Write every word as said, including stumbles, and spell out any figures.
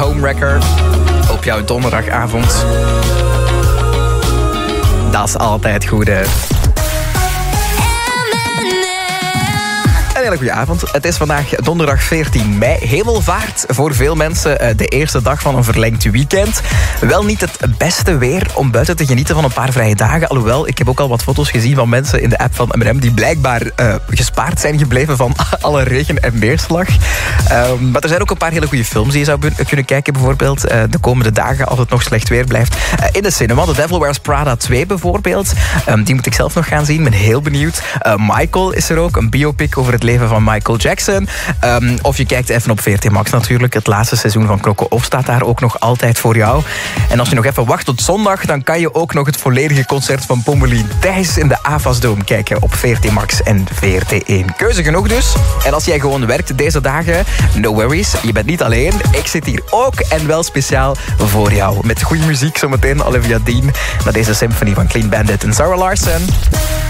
Homewrecker op jouw donderdagavond. Dat is altijd goed, hè. Een hele goede avond. Het is vandaag donderdag veertien mei. Hemelvaart voor veel mensen de eerste dag van een verlengd weekend. Wel niet het beste weer om buiten te genieten van een paar vrije dagen. Alhoewel, ik heb ook al wat foto's gezien van mensen in de app van M en M... die blijkbaar uh, gespaard zijn gebleven van alle regen en neerslag. Um, maar er zijn ook een paar hele goede films die je zou kunnen kijken. Bijvoorbeeld uh, de komende dagen, als het nog slecht weer blijft. Uh, in de cinema, The Devil Wears Prada twee bijvoorbeeld. Um, die moet ik zelf nog gaan zien, ben heel benieuwd. Uh, Michael is er ook, een biopic over het leven van Michael Jackson. Um, of je kijkt even op V R T Max natuurlijk. Het laatste seizoen van Klokken Off staat daar ook nog altijd voor jou. En als je nog even wacht tot zondag, dan kan je ook nog het volledige concert van Pommelien Thijs in de Avasdome kijken op V R T Max en V R T één. Keuze genoeg dus. En als jij gewoon werkt deze dagen, no worries, je bent niet alleen. Ik zit hier ook en wel speciaal voor jou. Met goede muziek zometeen, Olivia Dean, naar deze symfonie van Clean Bandit en Zara Larsson.